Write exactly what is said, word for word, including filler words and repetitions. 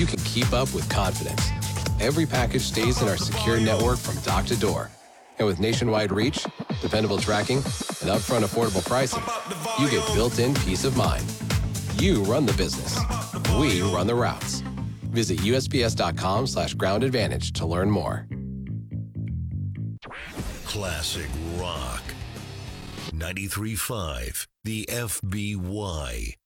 you can keep up with confidence. Every package stays in our secure network from dock to door. And with nationwide reach, dependable tracking, and upfront affordable pricing, you get built-in peace of mind. You run the business. We run the routes. Visit usps.com slash ground advantage to learn more. Classic rock. ninety-three point five, the F B Y.